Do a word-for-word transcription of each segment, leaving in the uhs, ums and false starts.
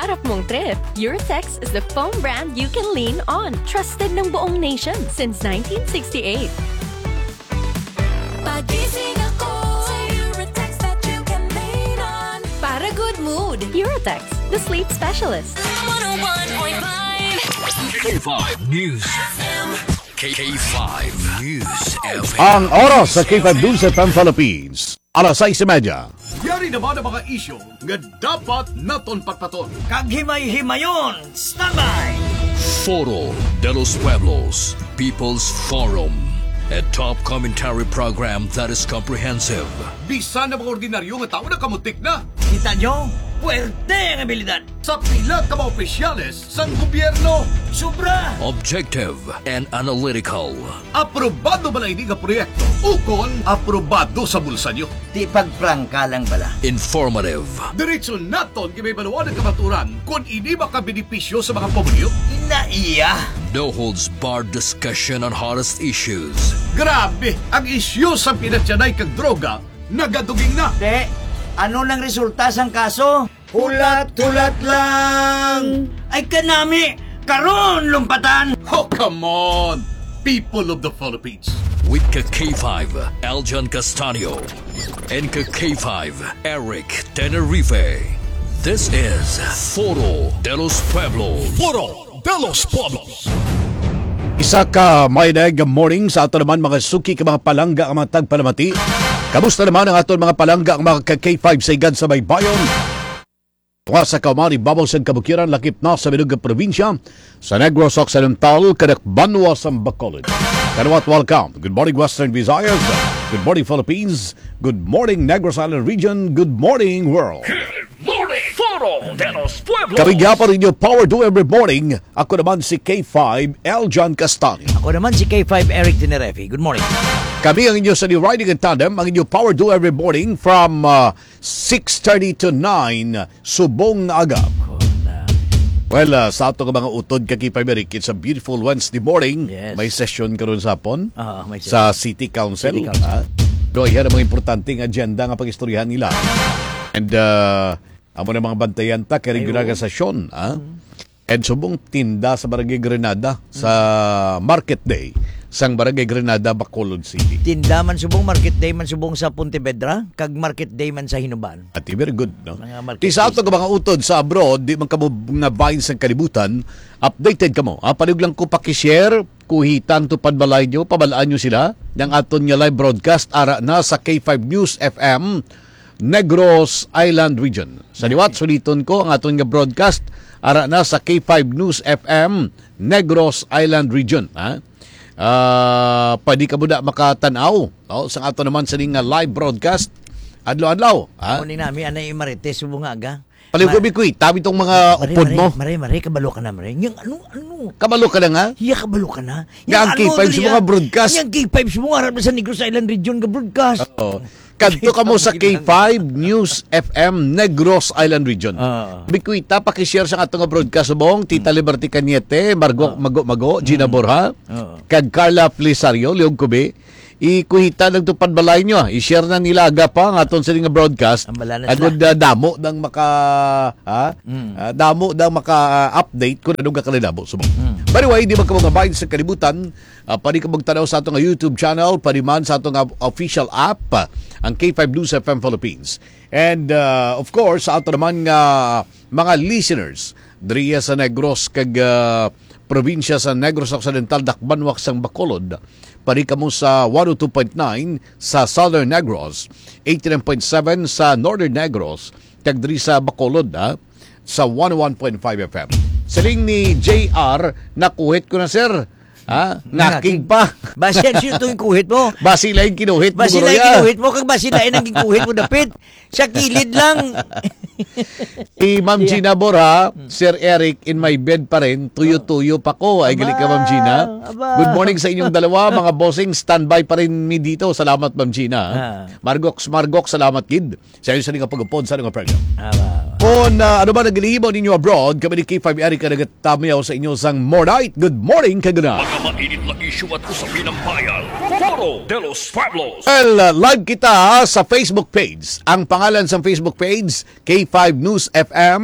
pangarap mong trip, Eurotex is the foam brand you can lean on. Trusted ng buong nation since nineteen sixty-eight. Pagising ako sa Eurotex that you can lean on. Para good mood, Eurotex, the sleep specialist. one oh one point five K five News F M. K five News F M. Ang oras sa K five News F M Philippines, alas sais trenta. Yari naman ang mga isyo nga dapat naton patpaton. Kaghimay-himayon, standby! Foro de los Pueblos, People's Forum. A top commentary program that is comprehensive. Bisa na mga ordinaryo nga tao na kamutik na. Kita nyo? Puwerte ang abilidad. Sa pila ka mga opisyales sang gobyerno. Sobra! Objective and analytical. Aprobado ba na ini nga proyekto? Ukon, aprobado sa bulsa nyo. Di pagprangka lang bala. Informative. Diretso naton kay baluan ng kamaturan kung ini makabenepisyo sa mga pamilyo. Inaiya! No holds barred discussion on hottest issues. Grabe! Ang isyu sa pinatyanay kag droga, nagaduging na. De, ano nang resulta sang kaso? Hulat-hulat lang! Ay kanami! Karon lumpatan! Oh, come on! People of the Philippines. With K five, Aljan Castanio. And K five, Eric Tenerife. This is Foro de los Pueblos. Foro de los Pueblos. Isa ka may nag morning sa ato naman mga suki ka mga palangga ang mga tagpalamati. Kamusta naman ang ato mga palangga ang mga K five sa igad sa may bayon? Tunga sa kaumari babaw sa kabukiran lakip na sa Miluga probinsya sa Negros Occidental kanak Banwa sa Bacolod. Kanawat welcome. Good morning Western Visayas. Good morning Philippines. Good morning Negros Island Region. Good morning world. Foro de los Pueblos. Kabigya pa rin yung Power Do every morning. Ako naman si K five, Aljan Castanio. Ako naman si K five, Eric Tenerife. Good morning. Kami ang inyo sa New Riding in Tandem, ang inyo Power Do every morning from uh, six thirty to nine, subong na aga. Well, uh, sa ato mga utod ka K five, Eric, it's a beautiful Wednesday morning. Yes. May session karon sa hapon Uh, may sa City Council. City Council. Uh, do, yan ang mga importanteng agenda nga pag-istoryahan nila. And uh, amo na mga bantayan ta kay regular nga sesyon. Ah? And subong tinda sa Barangay Grenada sa Market Day sang Barangay Grenada, Bacolod City. Tinda man subong, market day man subong sa Pontevedra, kag market day man sa Hinuban. At very good, no? Mga market Ti sa days. ato mga utod sa abroad, di man kamo nga bahin sa kalibutan, updated kamo. Ah, panig lang ko paki-share, kuhitan to padbalay nyo, pabalaan nyo sila, ng aton nga live broadcast, ara na sa K five News F M, Negros Island Region. Sa liwat, suliton ko ang aton nga broadcast, ara na sa K five News F M, Negros Island Region. Ha? Uh, pwede ka muna makatanaw no? Sa ato naman sa nga live broadcast adlaw-adlaw. Ha? Kunin namin, anay Marites, subong aga. Palibig-big, tabi tong mga Mare, upod mare, mo. Mare, mare, kabalo ka na, mare. Yung ano, ano? Kabalo ka na nga? Hiya, kabalo ka na. Nga ang K five sa mga broadcast. Yung K five sa mga harap na sa Negros Island Region ka broadcast. Oo. Kadto ka mo sa K five News F M Negros Island Region. Oo. Bikuita, pakishare sa atong nga broadcast subong Tita Liberty Cañete, Margo, Mago, Mago, Gina Borja, Oo. kag Carla Flisario, Leong Kube. Ikuhita lang itong panbalay nyo. I-share na nila aga pa ang aton sa nga broadcast. Ang bala na Agod sila. uh, damo ng maka ha? Uh, damo ng maka-update kung anong kakalilabo. Subong. By the way, di magkamugabayin sa kalibutan. Uh, pwede ka magtanaw sa atong YouTube channel, pwede man sa atong uh, official app, uh, ang K five News F M Philippines. And uh, of course, sa ato naman uh, mga listeners, diriya sa Negros kag uh, probinsya sa Negros Occidental, Dakbanwak sang Bacolod. Pari ka mo sa one oh two point nine sa Southern Negros, eighty-nine point seven sa Northern Negros, kag diri sa Bacolod ha, sa one oh one point five F M. Saling ni J R, nakuhit ko na sir. Ha? Naking pa. Basilan siya ito yung kuhit mo. Basila yung kinuhit mo. Basila yung Guroya. kinuhit mo. Kag basila yung naging kuhit mo dapit. Sa kilid lang. Si Ma'am Gina Borja, Sir Eric, in my bed pa rin. Tuyo-tuyo pa ko. Ay, galing ka, Ma'am Gina. Aba. Good morning sa inyong dalawa. Mga bossing, standby pa rin mi dito. Salamat, Ma'am Gina. Ah. Margox, Margox, salamat, kid. Sa iyo sa nga pag-upod sa nga program. Aba. Kung uh, ano ba nagilihibaw ninyo abroad, kami ni K five Eric nagatamayaw sa inyo sang more night. Good morning, kagana. Mga mainit na issue at usapin ng bayan. Foro de los Pueblos. Well, uh, live kita sa Facebook page. Ang pangalan sa Facebook page, K five News F M,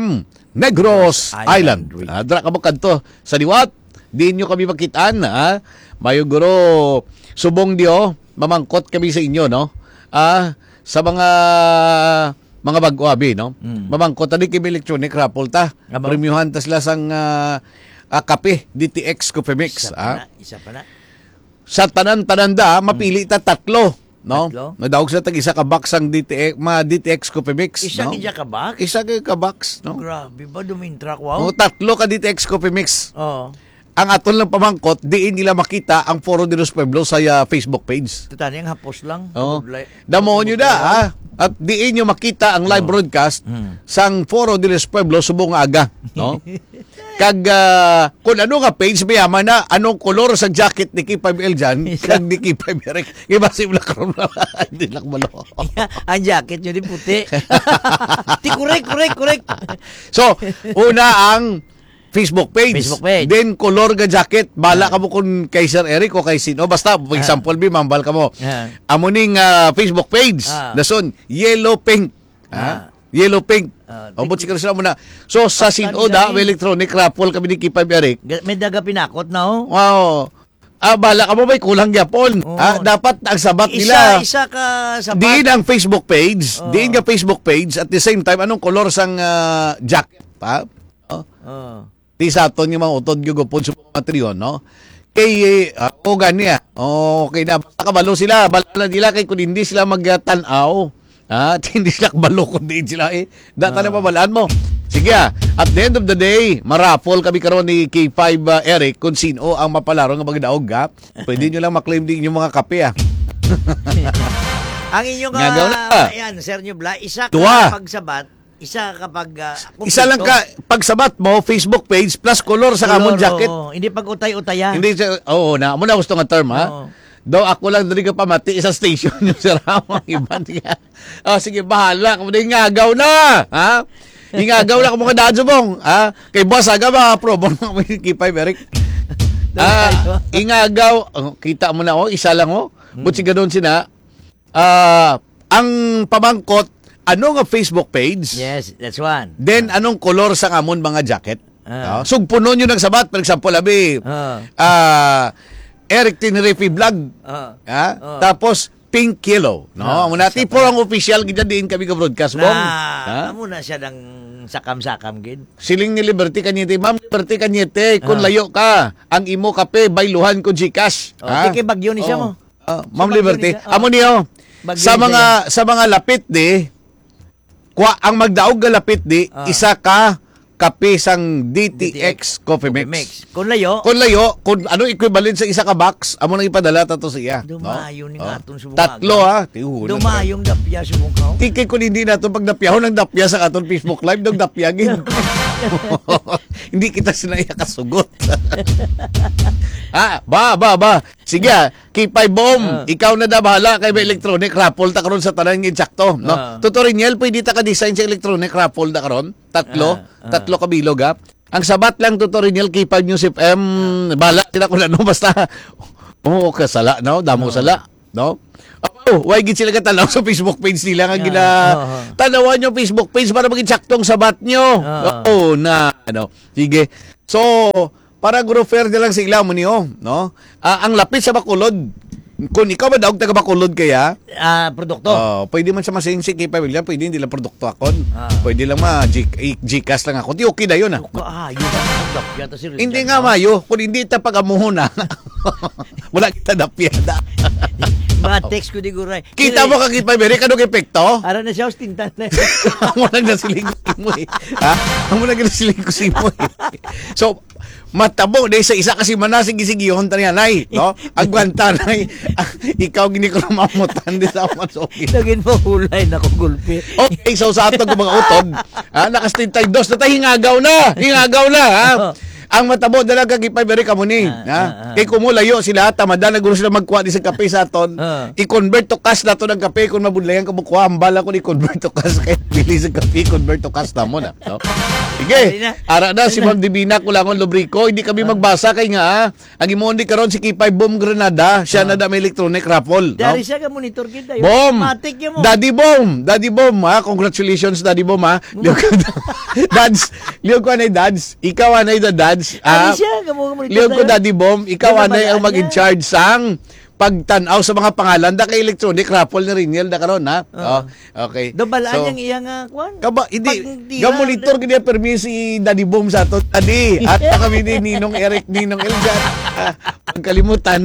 Negros Island. Island. Ah, dra ka mo kanto sa liwat. Di nyo kami makitaan. Ah. Mayo guro, subong diyo, mamangkot kami sa inyo, no? Ah, sa mga mga bago-abi, no? Mm. Mamangkot, tadi kami electronic raffle ta. Aba. Premiuhan tas lasang ah, ah, kape, D T X Coffee Mix. Isa pa Ah. na, isa pa na. Sa tanan-tananda, mapili ta tatlo. No? Tatlo? Nadawag sa tag isa ka box ang D T X, ma D T X Coffee Mix. Isa no? kidya ka ba? Isa ka ka box, no? Grabe ba, dumintrak, O, wow? tatlo ka D T X Coffee Mix. Oo. Ang atol ng pamangkot, diin nila makita ang Foro de los Pueblos sa uh, Facebook page. Tutani ang hapos lang. Oh. Tabudlay- Damo nyo da, ha? At diin nyo makita ang live broadcast Mm. sang Foro de los Pueblos subong aga, no? Kag uh, kung ano nga page mayaman na anong kolor sa jacket ni K five L dyan, Isa. kag ni K five Eric. Iba si Black Rom na hindi lang malo. Ang jacket nyo di puti. Ti, correct, correct, correct. So, una ang Facebook page. Facebook page. Then, color ga jacket. Bala ka mo kung kay Sir Eric o kay sino. Basta, for example, bi, mambal ka mo. Ah. Amuning uh, Facebook page. Ah. Dason, yellow pink. Ah. Ha? Yellow pink. Ah, o, but siguro sila muna. So, sa Pagkan sinoda, dyan, eh. electronic raffle kami ni K five Eric. Ga- May daga pinakot na, oh. Wow. Ah, bala ka mo may kulang yapon. Oo. Ah, dapat ang sabat Isa, nila. isa ka sa Diin ang Facebook page. Oo. Diin ka Facebook page. At the same time, anong color sang uh, jacket? Pa? Oh. Oh. Di sa aton yung mga utod yung gupon sa mga triyon, no? Kay, uh, o ganiya. Okay na. Basta kabalo sila. Bala na nila kay kung hindi sila magtanaw. Ha? At hindi sila kabalo kung di sila eh. Data na pabalaan mo. Sige ah. At the end of the day, marapol kami karon ni K five uh, Eric kung sino ang mapalaro ng mga daog ha. Pwede nyo lang maklaim din yung mga kape ah. Ang inyong, Ngagaw na. uh, ayan, Sir Nubla, isa ka Dua. pagsabat, isa kapag, uh, Isa lang ka, pagsabat mo, Facebook page plus color sa kamon jacket. Hindi pag utay-utayan. Hindi siya, oo na, mo na gusto nga term ha. Oo. Daw ako lang dali ka pamati sa station yung siramang iba niya. Oh, sige, bahala. Kung hindi ngagaw na. Ha? Ingagaw na kung mga dadyo mong. Ha? Kay boss, aga ba? Probo na kami K five Eric. Ah, ingagaw. Oh, kita mo na, oh, isa lang, oh. But siga doon sina. Ah, ang pamangkot, ano nga Facebook page? Yes, that's one. Then, anong kolor sa amon mga jacket? Ah. Ah. Sugpunon yun ng sabat. For example, abi, Ah. ah, Eric Tenerife Vlog. Ah. Ah, Ah. Tapos, Pink Yellow. No? Ah, Muna, tipo ang official, gina din kami ka broadcast bong. Na, Ha? amo na siya ng sakam-sakam, gid. Siling ni Liberty Kanyete. Ma'am, Liberty Kanyete, kung Ah. layo ka, ang imo kape, bayluhan ko Gcash. Oh, di kay Bagyo ni siya mo. Ah, Sa Ma'am Bagyo Liberty, ni siya. Oh. amo niyo, Bagyo sa ni mga sa mga lapit di, kwa, ang magdaog nga lapit di, Ah. isa ka kape sang D T X Coffee Mix. Mix. Kung layo, Kung layo, kung ano equivalent sa isa ka box, amo nang ipadala tato siya. dumayo ni Oh. aton subong Tatlo aga. ha. Tihunan. Dumayong dapya subong kao. Kikay kung hindi nato pag napiyahon ng dapya sa aton Facebook Live, dong dapyagin. Hindi kita sinaya kasugot. ah, ba, ba, ba. Sige, ah, K five Bomb, Ah. ikaw na da bahala kay may electronic raffle ta karon sa tanan ng insakto, no? Ah. Tutorial pwede ta ka design sa electronic raffle ta karon. Tatlo, Ah, ah. tatlo ka bilog ha. Ang sabat lang tutorial K five News F M, bahala sila kung ano basta. Oo, kasala, no? Damo sala, no? Oh, why gid sila katanaw sa Facebook page nila nga gina Ah. tanawan nyo Facebook page para maging saktong sabat nyo. Ah. Oo, na, ano. Sige. So, para guro fair na lang sila mo niyo, no? Ah, ang lapit sa Bacolod, kung ikaw ba daog taga Bacolod kaya, Ah, produkto. oh, pwede man sa masing-sing kay Pamilya, pwede hindi lang produkto akon. Ah. Pwede lang ma G- i- Gcash lang ako. Di okay na yun, ah. Kaayo ang dapya ta si Richard. Hindi nga mayo, kung hindi ta pag-amuhon na. Wala kita napyada. Mga text ko di guray. Kita mo kagit pa, Beri, kanong epekto? Ara na siya, ostintan na. Amo nang nasiling ko mo eh. Ha? Amo nang nasiling ko si mo eh. So, matabo dahil sa isa kasi manasig gisigihon ta niya, nay, no? Agwanta, nay. Ah, ikaw gini ko mamutan di sa aman so okay. Lagin mo hulay na ko gulpi. Okay, so sa atong mga utod, ha, nakas thirty-two na tayo hingagaw na. Hingagaw na, ha? Ang matabo na lang kag ipabere kamo ni. Ah, ha? ah, ah. Kay kumulayo sila tamada na gusto sila magkuha di sa kape sa aton. Ah. I-convert to cash na to ng kape kung mabudlayan ka mo kuha ambala ko i-convert to cash kay bili sa kape convert to cash na mo na. No? Sige. Dali na. Ara na si Ma'am Divina Kulangon Lubrico, hindi kami magbasa kay nga ah. Ang imondi karon si Kipay Boom Granada, siya na da may electronic raffle. No? Dari siya ka monitor kita. Yung Bom! Matik yun mo. Daddy Bom! Daddy Bom, ha? Congratulations, Daddy Bom, ha? Liog ko Dads, liog ko anay Dads. Ikaw anay the Dads. Dari Ah, siya ka mo monitor. liog ko tayo. Daddy Bom, ikaw Di ba anay ang balaan mag-in-charge sang pagtanaw sa mga pangalan da kay electronic raffle ni Riniel da karon ha. Oh, okay. Do balaan So, yung iyang uh, kwan. Kaba, Pag hindi, tira, ga monitor gani permi si Daddy Boom sa to. Daddy, at pa kami ni Ninong Eric, Ninong Eljan. Ah, Pagkalimutan.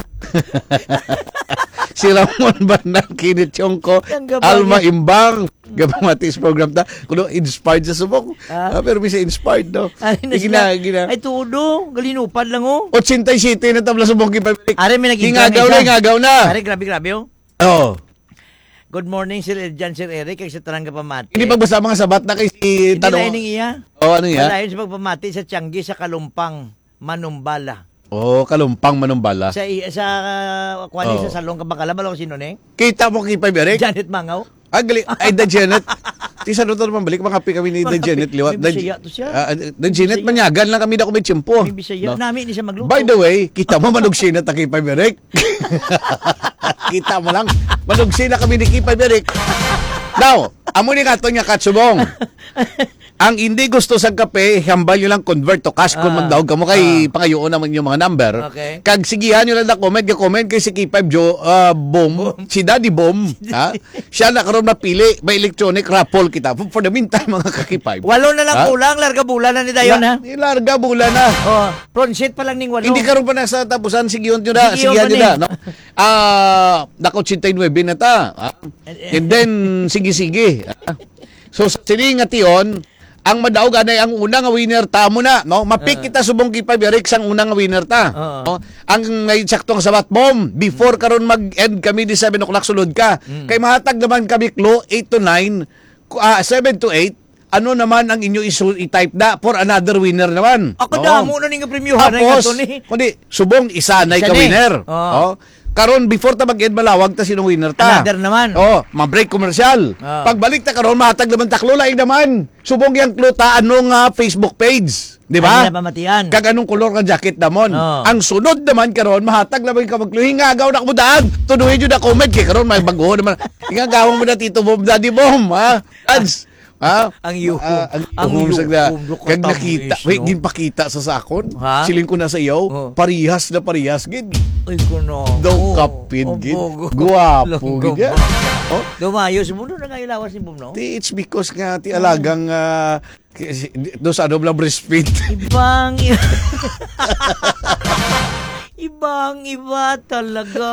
Si Ramon Bernal, Kinit Chongko, Ang gabang Alma yan. Imbang, Gabamatis program ta. Kuno inspired sa subok. Ah. Ah, pero may sa inspired no. Ay, na Gina, sila. gina. Ay, tudo. Galinupad lang, oh. eighty-seven na tabla subok kay Are, may nag-intro Hingagaw na, hingagaw na. Are, grabe, grabe, oh. Oh. Good morning, Sir Eljan, Sir Eric, kay sa Taranga Pamati. Hindi pagbasa mga sabat na kay si Hindi tanong. lain iya. Oh, ano ya? Malayon sa pagpamati sa Tianggi sa Kalumpang, Manumbala. Oh, kalumpang manumbala. Sa i- sa uh, kwani Oh. sa Salong Kabakala, malo ko sino ne? Kita mo kay Eric? Janet Mangaw. Ah, gali. Ay, da Janet. Ti sa luto naman balik, mga kami ni Da Janet liwat. May Bisaya to siya. Ah, Da Janet, Bisaya. manyagan lang kami na kung may tiyempo. May Bisaya. Nami ni siya magluto. By the way, kita mo manugsin na kay Eric. Kita mo lang, manugsin na kami ni Kipay Eric. Now, amo ni kato niya katsubong. Ang hindi gusto sa kape, hambal nyo lang convert to cash kung Ah. magdaog ka mo kay pangayoon naman yung mga number. Okay. Kag sigihan nyo lang na comment, comment kay si K five Jo, uh, Boom, si Daddy Boom, ha? Siya na karon mapili, may electronic raffle kita. For the meantime, mga ka-K five. Walo na lang Ha? kulang, larga bulan na ni Dayon, ha? Ilarga bula na. Oh, front sheet pa lang ning walo. Hindi karon pa na sa tapusan, sigiyon nyo na, Sigiyon sigihan pa nyo ni. na. No? Ah, nako eighty-nine na ta. ah. And then, sige-sige. ah. So, sa siningation, ang madaog anay ang unang nga winner ta mo na, no? Mapik kita subong kipay Eric sang unang nga winner ta. Oo. No? Ang ngay saktong sabat bomb before karon mag-end kami di seven o'clock sulod ka. Kay mahatag naman kami klo eight to nine, uh, seven to eight. Ano naman ang inyo isu i-type na for another winner naman. Ako No? damo na ning premyuhan na Tapos, gato ni. kundi, subong isa na Isa ka ni. winner. Oo. Oh. Karon before ta mag-end malawag ta sinong winner ta. Another naman. Oh, ma-break commercial. Oo. Pagbalik ta karon mahatag naman taklo laing naman. Subong yang kluta anong ah, Facebook page, di ba? Ano na pamatian? Kag anong kolor nga jacket namon. Oo. Ang sunod naman karon mahatag naman ka magluhingagaw na kumudaag. Tuduhin jud na comment kay karon may bago naman. Ingagawon mo na Tito Bob, Daddy Bom, ha? Ads. Ha? Ang yuhom. Ah, ang Ang yuhom sa na. yuhom, do ka Kag tamis, nakita, no? wait, ginpakita sa sakon. Ha? Siling ko na sa iyo, Oo. parihas na parihas gid. Ay kuno. Daw Oh, kapin oh, gid. bogo. Guwapo gid. ya. Oh, Dumayo sa mundo na nga ilawas ni Bum, no? ti- it's because nga ti alagang uh, do sa ano lang breastfeed. Ibang Ibang iba talaga.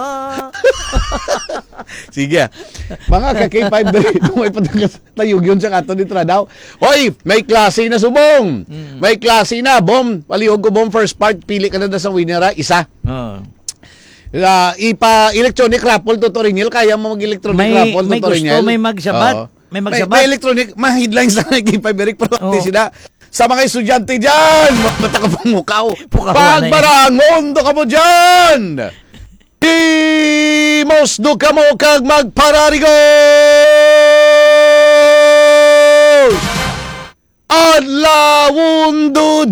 Sige. Mga ka-K five dali, kung may patagas tayog yun sa kato ni Tradaw. Hoy, may klase na subong. May klase na, Bom. Palihog ko, Bom, first part, pili ka na na sa winner, ha? Isa. Oh. Uh, ipa electronic raffle to Torinil, kaya mo mag-electronic May- raffle to may gusto, Torinil. may magsabat. Oo. May magsabat. May, electronic, may headlines na K five Eric, pero Oo. hindi sila. Sa mga estudyante dyan, mata ka pang mukaw. Pukaw na Pagbarangon do ka mo dyan! Imos do ka mo kag magpararigos! Adlawon do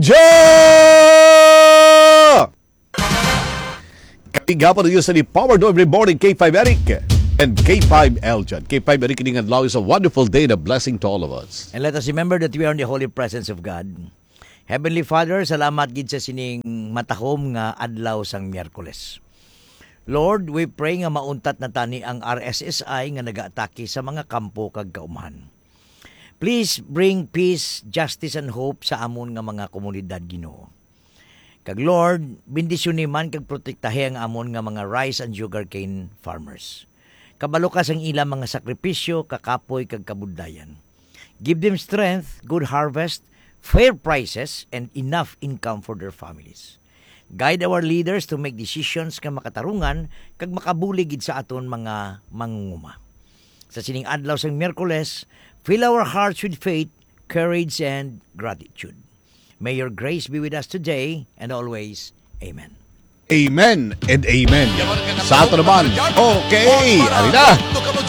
dyan! Kapiga pa rin sa ni Powered Every Morning K five Eric and K five Eljan. K five Eric kining adlaw is a wonderful day and a blessing to all of us. And let us remember that we are in the holy presence of God. Heavenly Father, salamat gid sa sining matahom nga adlaw sang Miyerkules. Lord, we pray nga mauntat na tani ang R S S I nga nagaatake sa mga kampo kag kaumahan. Please bring peace, justice, and hope sa amon nga mga komunidad, Ginoo. Kag Lord, bendisyon ni man kag protektahe ang amon nga mga rice and sugarcane farmers. Kabalo ka sang ilang mga sakripisyo, kakapoy kag kabudlayan. Give them strength, good harvest, fair prices, and enough income for their families. Guide our leaders to make decisions nga makatarungan kag makabuligid sa aton mga mangunguma. Sa sining adlaw sang Miyerkules, fill our hearts with faith, courage, and gratitude. May your grace be with us today and always. Amen. Amen and amen. Sa ato naman. Okay, ari na.